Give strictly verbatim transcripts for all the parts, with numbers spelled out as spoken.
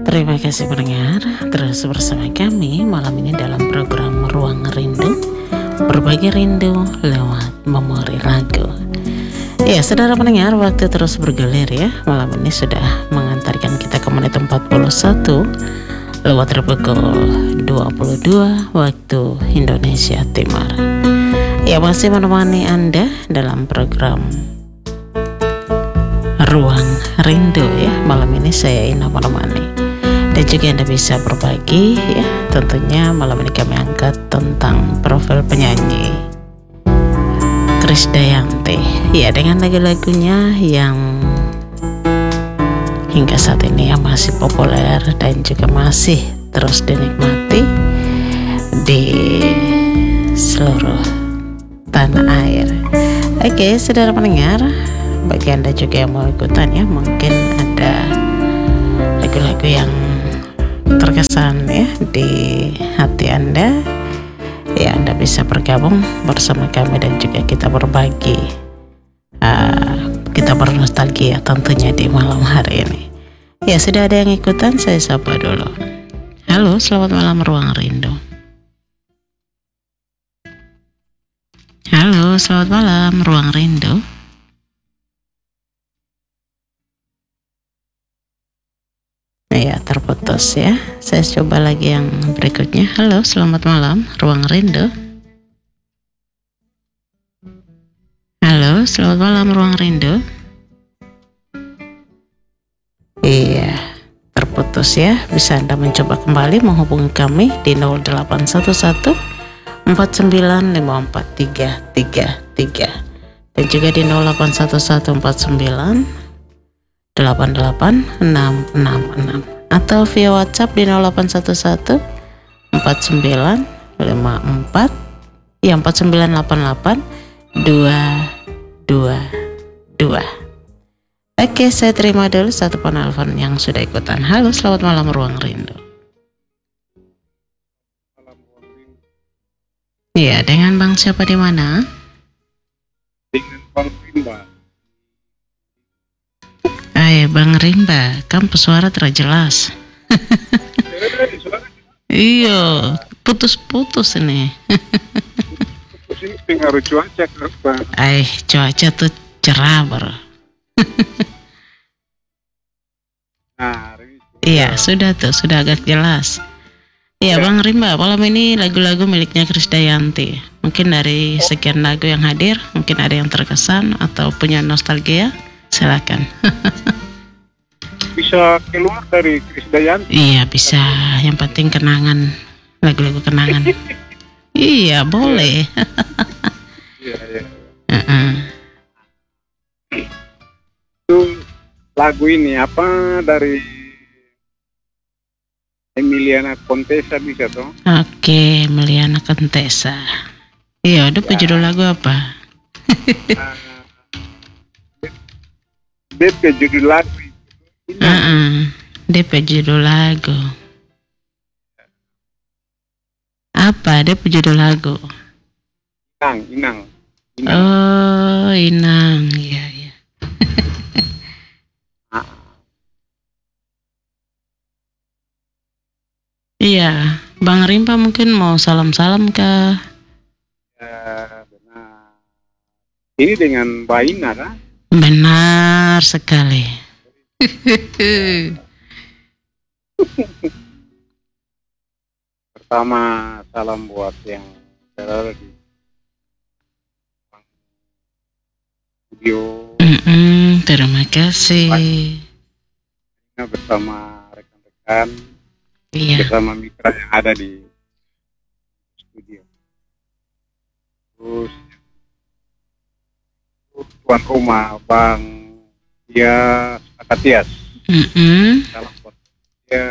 Terima kasih pendengar, terus bersama kami malam ini dalam program Ruang Rindu, berbagi rindu lewat memori lagu. Ya, saudara pendengar, waktu terus bergulir ya. Malam ini sudah mengantarkan kita ke menit empat puluh satu lewat pukul dua puluh dua waktu Indonesia Timur. Ya, masih menemani Anda dalam program Ruang Rindu ya. Malam ini saya Ina menemani. Dan juga Anda bisa berbagi ya. Tentunya malam ini kami angkat tentang profil penyanyi Krisdayanti. Ya, dengan lagu-lagunya yang hingga saat ini ya masih populer dan juga masih terus dinikmati di seluruh tanah air. Oke, saudara pendengar, bagi Anda juga yang mau ikutan ya, mungkin ada lagu-lagu yang terkesan ya di hati Anda, ya Anda bisa bergabung bersama kami dan juga kita berbagi, uh, kita bernostalgia tentunya di malam hari ini. Ya, sudah ada yang ikutan, saya sapa dulu. Halo, selamat malam Ruang Rindu. Halo, selamat malam Ruang Rindu. Ya, terputus ya. Saya coba lagi yang berikutnya. Halo, selamat malam Ruang Rindu. Halo, selamat malam Ruang Rindu. Iya, terputus ya. Bisa Anda mencoba kembali menghubungi kami di nol delapan satu satu empat sembilan lima empat tiga tiga tiga dan juga di nol delapan satu satu empat sembilan delapan delapan enam enam enam atau via WhatsApp di nol delapan satu satu empat sembilan lima empat ya empat sembilan delapan delapan dua dua dua. Oke, saya terima dulu satu penelpon yang sudah ikutan. Halo, selamat malam Ruang Rindu. Iya, dengan Bang siapa di mana? Dengan Bang Rimba. Ay, Bang Rimba, kan suara terjelas. Iya, putus-putus ini. Putus ini pengaruh cuaca kan? Ay, cuaca tuh cerah bro. Nah, iya, sudah tuh, sudah agak jelas. Iya, ya. Bang Rimba, malam ini lagu-lagu miliknya Krisdayanti. Mungkin dari sekian lagu yang hadir, mungkin ada yang terkesan atau punya nostalgia. Silakan. Bisa keluar dari Krisdayanti? Iya, bisa. Yang penting kenangan, lagu-lagu kenangan. Iya, boleh. Iya, iya. Uh-uh. Itu lagu ini apa dari Emiliana Contessa bisa toh? Oke, Emiliana Contessa. Iya, udah ya. Judul lagu apa? uh, D P judul lagu. Uh-uh. D P judul lagu. Apa? D P judul lagu? Inang, Inang. Inang. Oh, Inang. Iya, iya. Iya, Bang Rimpa mungkin mau salam-salam kah? Ya, benar. Ini dengan Mbak Ina kan? Benar sekali. Pertama, salam buat yang berada di studio. Mm-mm, terima kasih. Ina bersama rekan-rekan. Iya. Bersama mitra yang ada di studio. Terus tuan rumah Bang Dia Akatias. Mm-hmm. Salam buat dia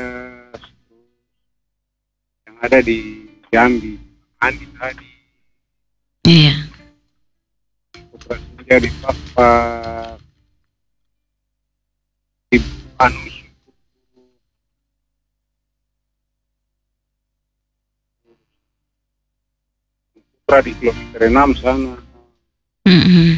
yang ada di Jambi. Andi tadi. Iya. Putra Senja di Papa. Di Panus. Di kilometer enam sana. Mm-hmm.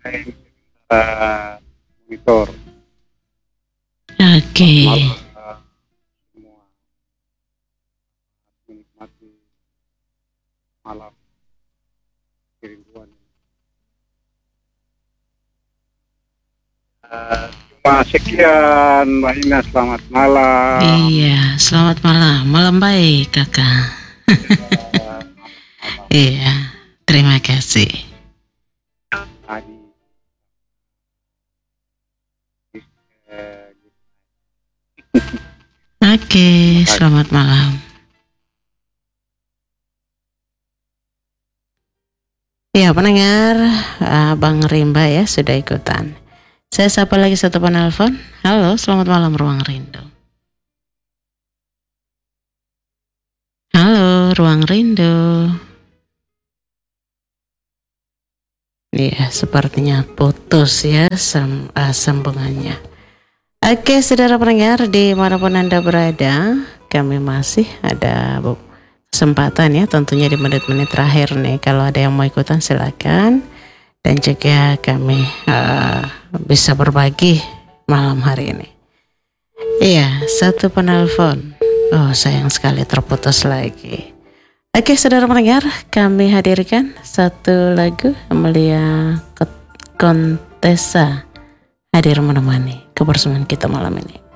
main uh, monitor. Oke. Malam uh, semua menikmati malam kerinduan. Uh, cuma sekian, Mbak Ina, selamat malam. Iya, selamat malam. Malam baik, Kakak. Uh, Iya, terima kasih. Adi. Oke, selamat malam. Ya, pendengar, uh, Bang Rimba ya sudah ikutan. Saya sapa lagi satu penelpon. Halo, selamat malam Ruang Rindu. Halo, Ruang Rindu. Iya, sepertinya putus ya sem- uh, sambungannya. Oke, saudara pendengar dimanapun Anda berada, kami masih ada kesempatan ya, tentunya di menit-menit terakhir nih. Kalau ada yang mau ikutan silakan. Dan juga kami uh, bisa berbagi malam hari ini. Iya, satu penelpon. Oh, sayang sekali terputus lagi. Oke, saudara pendengar, kami hadirkan satu lagu Amelia Contessa hadir menemani kebersamaan kita malam ini.